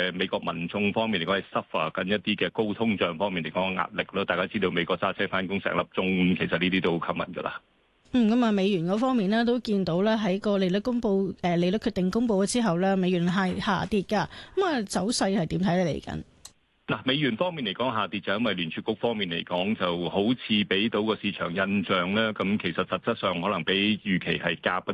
美國民眾方面嚟講係 suffer 緊一啲嘅高通脹方面嚟講嘅壓力咯。大家知道美國揸車翻工成粒鐘，其實呢啲都好 common 㗎啦。 咁啊，美元嗰方面咧都見到咧喺個利率公布利率決定公布咗之後咧，美元係下跌㗎。咁啊，走勢係點睇咧嚟緊？ 嗱，美元方面嚟講下跌就因為聯儲局方面嚟講就好似俾到個市場印象咧，咁其實實質上可能比預期係鴿